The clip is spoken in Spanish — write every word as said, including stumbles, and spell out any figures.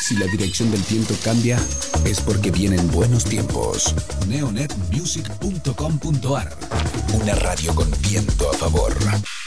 Si la dirección del viento cambia, es porque vienen buenos tiempos. neonet music punto com punto ar. Una radio con viento a favor.